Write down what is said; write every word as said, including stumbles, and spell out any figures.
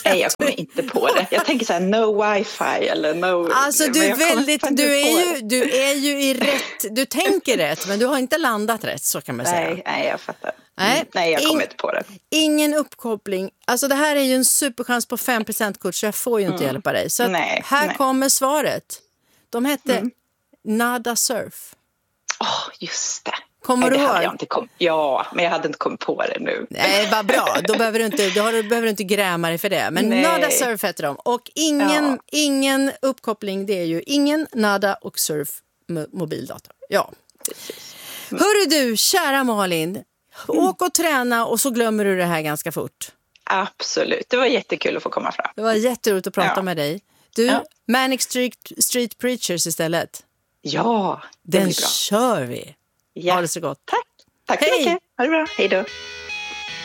Nej, jag kommer inte på det. Jag tänker så här, no wifi eller no... Alltså du är väldigt, du är, ju, du är ju i rätt, du tänker rätt, men du har inte landat rätt, så kan man säga. Nej, nej jag fattar. Nej, nej jag kommer in, inte på det. Ingen uppkoppling. Alltså det här är ju en superchans på fem procent kort, så jag får ju inte mm. hjälpa dig. Så att nej, här nej. kommer svaret. De hette mm. Nada Surf. Åh, oh, just det. Kommer Nej, du det hade ihåg? jag inte kom... Ja, men jag hade inte kommit på det nu. Nej, vad bra. Då behöver du inte, då behöver du inte gräma dig för det. Men Nej. Nada Surf heter de. Och ingen, ja. ingen uppkoppling, det är ju ingen Nada och Surf mobildator. Ja. Precis. Mm. Hörru du, kära Malin. Mm. Åk och träna och så glömmer du det här ganska fort. Absolut. Det var jättekul att få komma fram. Det var jätteroligt att prata ja. med dig. Du, ja. Manic Street, Street Preachers istället. Ja, den kör vi. Ja. Ha det så gott. Tack. Tack Hej. så mycket. Ha det bra. Hej då.